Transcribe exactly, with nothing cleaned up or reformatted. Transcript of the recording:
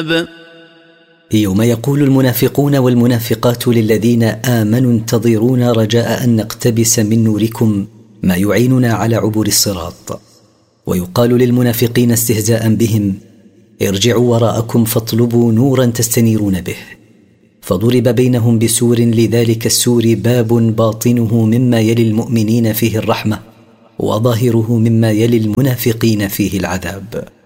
العذاب. يوم يقول المنافقون والمنافقات للذين آمنوا انتظرونا رجاء أن نقتبس من نوركم ما يعيننا على عبور الصراط. ويقال للمنافقين استهزاء بهم ارجعوا وراءكم فاطلبوا نورا تستنيرون به. فضرب بينهم بسور لذلك السور باب باطنه مما يلي المؤمنين فيه الرحمة وظاهره مما يلي المنافقين فيه العذاب.